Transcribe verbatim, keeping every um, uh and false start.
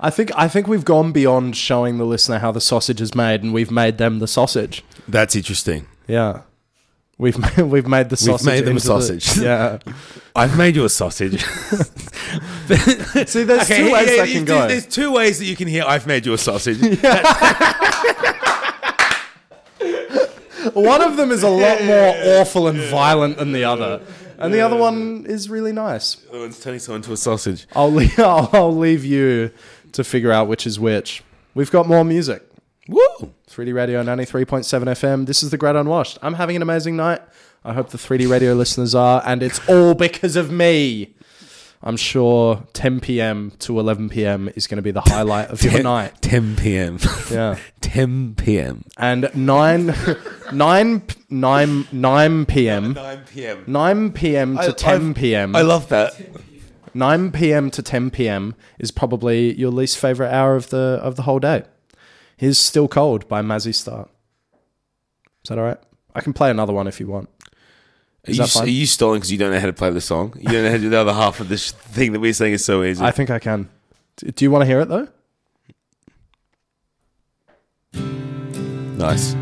I think I think we've gone beyond showing the listener how the sausage is made, and we've made them the sausage. That's interesting. Yeah, we've made, we've made the sausage. We've made them a into sausage. The, yeah, I've made you a sausage. See, there's Okay, two yeah, ways yeah, that you- can go. There's two ways that you can hear I've made you a sausage. One of them is a lot more awful and violent than the other, and the other one is really nice. The one's turning someone into a sausage. I'll leave, I'll, I'll leave you to figure out which is which. We've got more music. Woo! three D Radio ninety-three point seven F M. This is The Great Unwashed. I'm having an amazing night. I hope the three D Radio listeners are, and it's all because of me. I'm sure ten p.m. to eleven p.m. is going to be the highlight of your night. ten p.m. Yeah. ten p.m. And nine, nine, nine, nine p.m. nine p.m. nine p.m. to I- ten p.m. I love that. nine p.m. to ten p.m. is probably your least favorite hour of the of the whole day. Here's Still Cold by Mazzy Star. Is that all right? I can play another one if you want. Are Is you, that fine? are you stalling because you don't know how to play the song? You don't know how to do the other half of this thing that we're saying is so easy. I think I can. D- Do you want to hear it though? Nice.